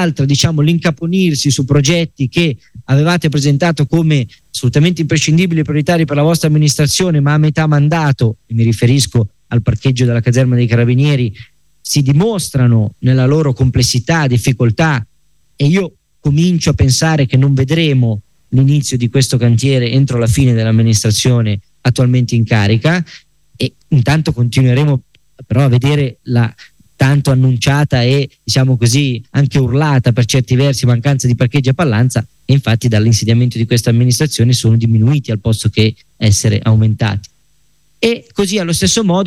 dall'altra l'incaponirsi su progetti che avevate presentato come assolutamente imprescindibili e prioritari per la vostra amministrazione, ma a metà mandato, e mi riferisco al parcheggio della caserma dei Carabinieri, si dimostrano nella loro complessità, difficoltà, e io comincio a pensare che non vedremo l'inizio di questo cantiere entro la fine dell'amministrazione attualmente in carica, e intanto continueremo però a vedere la tanto annunciata e anche urlata per certi versi mancanza di parcheggi a Pallanza, e infatti dall'insediamento di questa amministrazione sono diminuiti al posto che essere aumentati. E così allo stesso modo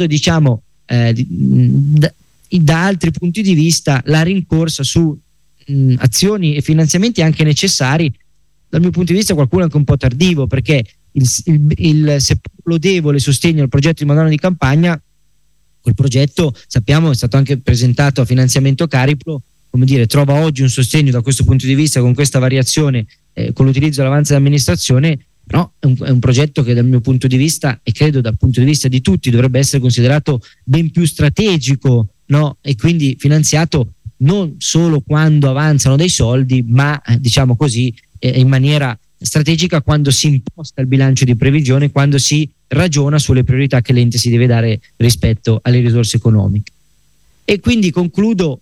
da altri punti di vista la rincorsa su azioni e finanziamenti anche necessari, dal mio punto di vista qualcuno anche un po' tardivo, perché il seppur lodevole sostegno al progetto di Madonna di Campagna, quel progetto sappiamo è stato anche presentato a finanziamento Cariplo, trova oggi un sostegno da questo punto di vista con questa variazione, con l'utilizzo dell'avanzo dell'amministrazione, però è un progetto che dal mio punto di vista, e credo dal punto di vista di tutti, dovrebbe essere considerato ben più strategico, no? E quindi finanziato non solo quando avanzano dei soldi, ma in maniera strategica quando si imposta il bilancio di previsione, quando si ragiona sulle priorità che l'ente si deve dare rispetto alle risorse economiche. E quindi concludo,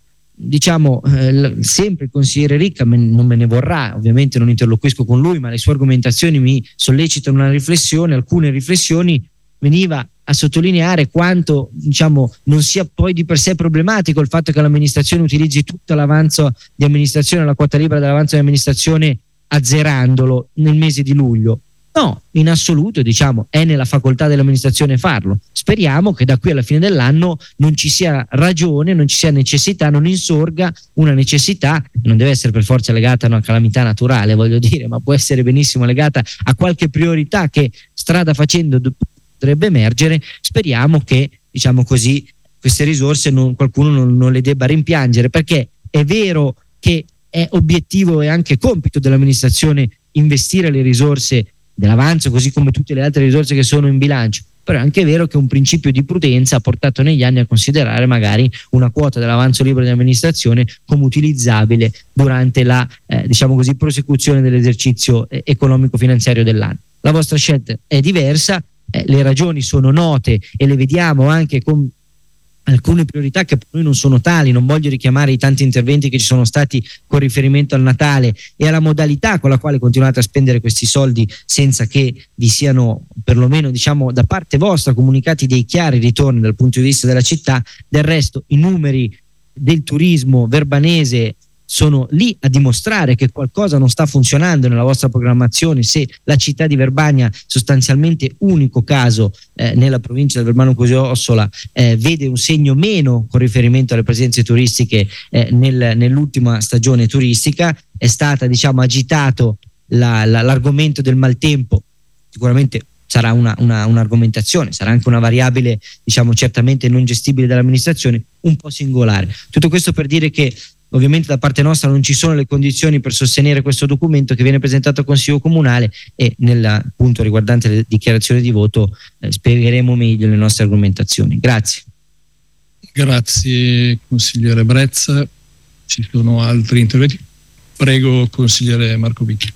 sempre il consigliere Ricca non me ne vorrà, ovviamente non interloquisco con lui, ma le sue argomentazioni mi sollecitano una riflessione. Alcune riflessioni veniva a sottolineare quanto non sia poi di per sé problematico il fatto che l'amministrazione utilizzi tutto l'avanzo di amministrazione, la quota libera dell'avanzo di amministrazione, azzerandolo nel mese di luglio. No, in assoluto è nella facoltà dell'amministrazione farlo. Speriamo che da qui alla fine dell'anno non ci sia ragione, non ci sia necessità, non insorga una necessità, non deve essere per forza legata a una calamità naturale, ma può essere benissimo legata a qualche priorità che strada facendo potrebbe emergere. Speriamo che queste risorse qualcuno non le debba rimpiangere, perché è vero che è obiettivo e anche compito dell'amministrazione investire le risorse dell'avanzo, così come tutte le altre risorse che sono in bilancio, però è anche vero che un principio di prudenza ha portato negli anni a considerare magari una quota dell'avanzo libero di amministrazione come utilizzabile durante la prosecuzione dell'esercizio economico-finanziario dell'anno. La vostra scelta è diversa, le ragioni sono note e le vediamo anche con alcune priorità che per noi non sono tali. Non voglio richiamare i tanti interventi che ci sono stati con riferimento al Natale e alla modalità con la quale continuate a spendere questi soldi senza che vi siano perlomeno da parte vostra comunicati dei chiari ritorni dal punto di vista della città. Del resto i numeri del turismo verbanese sono lì a dimostrare che qualcosa non sta funzionando nella vostra programmazione, se la città di Verbania, sostanzialmente unico caso nella provincia del Verbano-Cusio-Ossola, vede un segno meno con riferimento alle presenze turistiche nell'ultima stagione turistica. È stata agitato l'argomento del maltempo, sicuramente sarà un'argomentazione, sarà anche una variabile certamente non gestibile dall'amministrazione, un po' singolare. Tutto questo per dire che ovviamente da parte nostra non ci sono le condizioni per sostenere questo documento che viene presentato al Consiglio Comunale, e nel punto riguardante le dichiarazioni di voto spiegheremo meglio le nostre argomentazioni. Grazie. Grazie consigliere Brezza. Ci sono altri interventi? Prego consigliere Marcovicchi.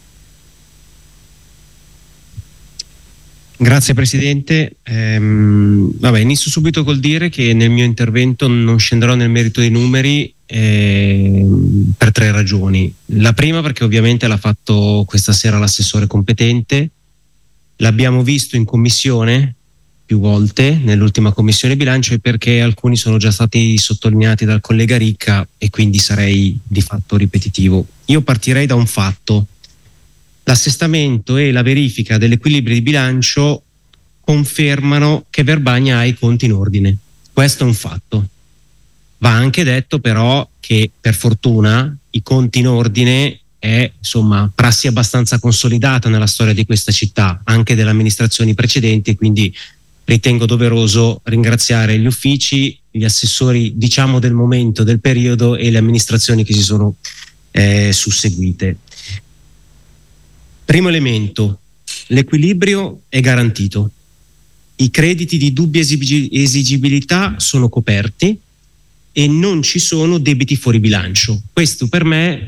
Grazie Presidente. Inizio subito col dire che nel mio intervento non scenderò nel merito dei numeri per 3 ragioni. La prima, perché ovviamente l'ha fatto questa sera l'assessore competente, l'abbiamo visto in commissione più volte, nell'ultima commissione bilancio, e perché alcuni sono già stati sottolineati dal collega Ricca e quindi sarei di fatto ripetitivo. Io partirei da un fatto: l'assestamento e la verifica dell'equilibrio di bilancio confermano che Verbania ha i conti in ordine. Questo è un fatto. Va anche detto però che per fortuna i conti in ordine è prassi abbastanza consolidata nella storia di questa città, anche delle amministrazioni precedenti, quindi ritengo doveroso ringraziare gli uffici, gli assessori del momento, del periodo, e le amministrazioni che si sono susseguite. Primo elemento: l'equilibrio è garantito, i crediti di dubbia esigibilità sono coperti e non ci sono debiti fuori bilancio. Questo per me